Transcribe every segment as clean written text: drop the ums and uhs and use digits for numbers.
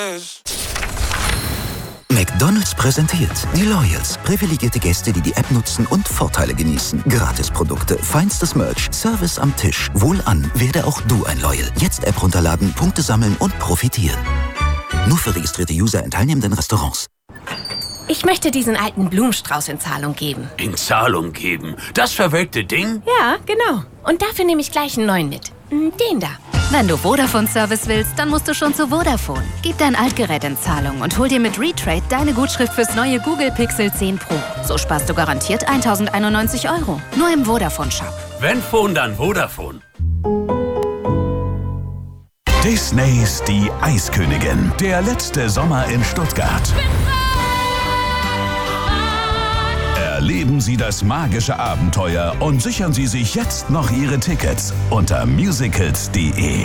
McDonald's präsentiert die Loyals. Privilegierte Gäste, die die App nutzen und Vorteile genießen. Gratisprodukte, feinstes Merch, Service am Tisch. Wohlan, werde auch du ein Loyal. Jetzt App runterladen, Punkte sammeln und profitieren. Nur für registrierte User in teilnehmenden Restaurants. Ich möchte diesen alten Blumenstrauß in Zahlung geben. In Zahlung geben? Das verwelkte Ding? Ja, genau. Und dafür nehme ich gleich einen neuen mit. Den da. Wenn du Vodafone-Service willst, dann musst du schon zu Vodafone. Gib dein Altgerät in Zahlung und hol dir mit Retrade deine Gutschrift fürs neue Google Pixel 10 Pro. So sparst du garantiert 1.091 €. Nur im Vodafone-Shop. Wenn Phone, dann Vodafone. Disneys Die Eiskönigin. Der letzte Sommer in Stuttgart. Erleben Sie das magische Abenteuer und sichern Sie sich jetzt noch Ihre Tickets unter musicals.de.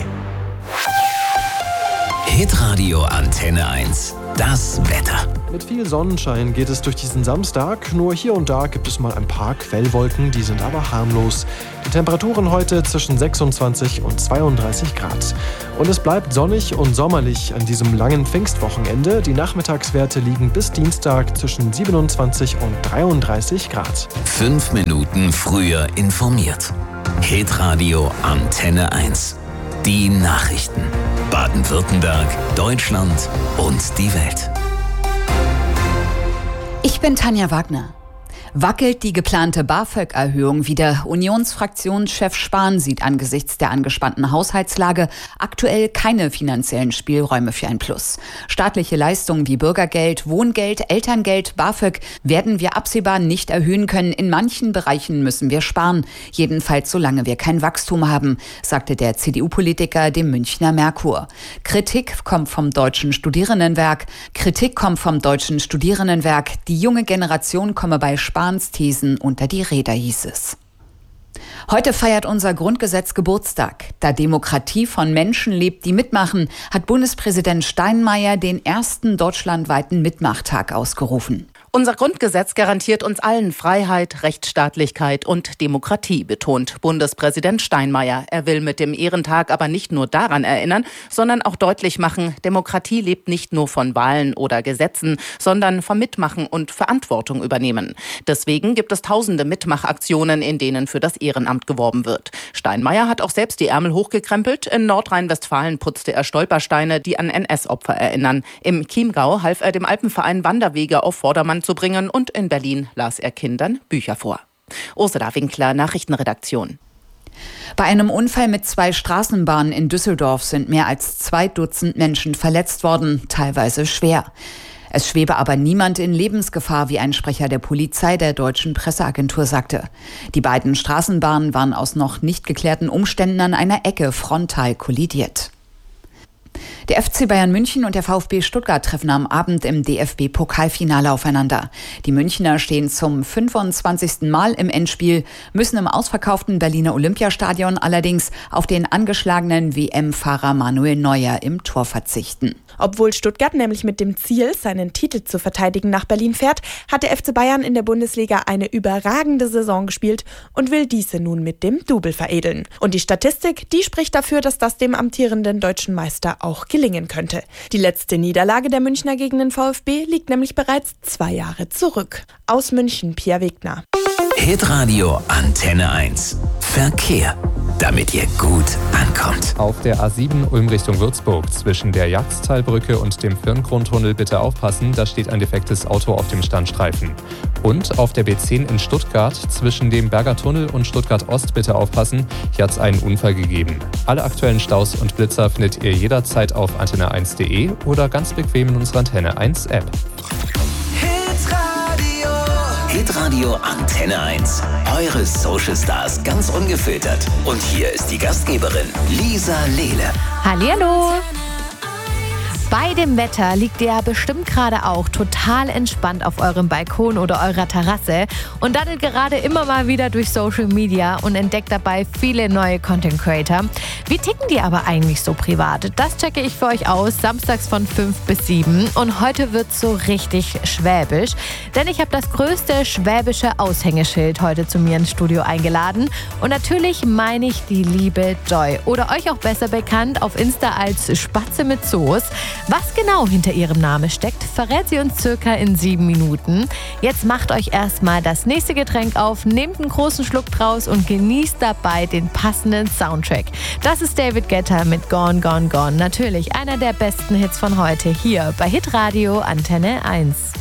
Hitradio Antenne 1. Das Wetter. Mit viel Sonnenschein geht es durch diesen Samstag. Nur hier und da gibt es mal ein paar Quellwolken, die sind aber harmlos. Die Temperaturen heute zwischen 26 und 32 Grad. Und es bleibt sonnig und sommerlich an diesem langen Pfingstwochenende. Die Nachmittagswerte liegen bis Dienstag zwischen 27 und 33 Grad. 5 Minuten früher informiert. Hitradio Antenne 1. Die Nachrichten. Baden-Württemberg, Deutschland und die Welt. Ich bin Tanja Wagner. Wackelt die geplante BAföG-Erhöhung wieder? Unionsfraktionschef Spahn sieht angesichts der angespannten Haushaltslage aktuell keine finanziellen Spielräume für ein Plus. Staatliche Leistungen wie Bürgergeld, Wohngeld, Elterngeld, BAföG werden wir absehbar nicht erhöhen können. In manchen Bereichen müssen wir sparen. Jedenfalls solange wir kein Wachstum haben, sagte der CDU-Politiker dem Münchner Merkur. Kritik kommt vom Deutschen Studierendenwerk. Die junge Generation komme bei Spahns Thesen unter die Räder, hieß es. Heute feiert unser Grundgesetz Geburtstag. Da Demokratie von Menschen lebt, die mitmachen, hat Bundespräsident Steinmeier den ersten deutschlandweiten Mitmachtag ausgerufen. Unser Grundgesetz garantiert uns allen Freiheit, Rechtsstaatlichkeit und Demokratie, betont Bundespräsident Steinmeier. Er will mit dem Ehrentag aber nicht nur daran erinnern, sondern auch deutlich machen, Demokratie lebt nicht nur von Wahlen oder Gesetzen, sondern vom Mitmachen und Verantwortung übernehmen. Deswegen gibt es tausende Mitmachaktionen, in denen für das Ehrenamt geworben wird. Steinmeier hat auch selbst die Ärmel hochgekrempelt. In Nordrhein-Westfalen putzte er Stolpersteine, die an NS-Opfer erinnern. Im Chiemgau half er dem Alpenverein Wanderwege auf Vordermann zu bringen und in Berlin las er Kindern Bücher vor. Ursula Winkler, Nachrichtenredaktion. Bei einem Unfall mit 2 Straßenbahnen in Düsseldorf sind mehr als 2 Dutzend Menschen verletzt worden, teilweise schwer. Es schwebe aber niemand in Lebensgefahr, wie ein Sprecher der Polizei der deutschen Presseagentur sagte. Die beiden Straßenbahnen waren aus noch nicht geklärten Umständen an einer Ecke frontal kollidiert. Der FC Bayern München und der VfB Stuttgart treffen am Abend im DFB-Pokalfinale aufeinander. Die Münchner stehen zum 25. Mal im Endspiel, müssen im ausverkauften Berliner Olympiastadion allerdings auf den angeschlagenen WM-Fahrer Manuel Neuer im Tor verzichten. Obwohl Stuttgart nämlich mit dem Ziel, seinen Titel zu verteidigen, nach Berlin fährt, hat der FC Bayern in der Bundesliga eine überragende Saison gespielt und will diese nun mit dem Double veredeln. Und die Statistik, die spricht dafür, dass das dem amtierenden deutschen Meister auch gelingen könnte. Die letzte Niederlage der Münchner gegen den VfB liegt nämlich bereits 2 Jahre zurück. Aus München, Pia Wegner. Hitradio Antenne 1. Verkehr, damit ihr gut ankommt. Auf der A7 Ulm Richtung Würzburg zwischen der Jagstalbrücke und dem Firnkrontunnel bitte aufpassen, da steht ein defektes Auto auf dem Standstreifen. Und auf der B10 in Stuttgart zwischen dem Berger Tunnel und Stuttgart Ost bitte aufpassen, hier hat es einen Unfall gegeben. Alle aktuellen Staus und Blitzer findet ihr jederzeit auf antenne1.de oder ganz bequem in unserer Antenne 1 App. Hitradio Antenne 1. Eure Social Stars ganz ungefiltert. Und hier ist die Gastgeberin Lisa Lehle. Hallihallo. Bei dem Wetter liegt ihr ja bestimmt gerade auch total entspannt auf eurem Balkon oder eurer Terrasse und daddelt gerade immer mal wieder durch Social Media und entdeckt dabei viele neue Content Creator. Wie ticken die aber eigentlich so privat? Das checke ich für euch aus, samstags von 5 bis 7. Und heute wird's so richtig schwäbisch, denn ich habe das größte schwäbische Aushängeschild heute zu mir ins Studio eingeladen. Und natürlich meine ich die liebe Joy oder euch auch besser bekannt auf Insta als Spatze mit Soße. Was genau hinter ihrem Namen steckt, verrät sie uns circa in 7 Minuten. Jetzt macht euch erstmal das nächste Getränk auf, nehmt einen großen Schluck draus und genießt dabei den passenden Soundtrack. Das ist David Guetta mit Gone, Gone, Gone. Natürlich einer der besten Hits von heute hier bei Hitradio Antenne 1.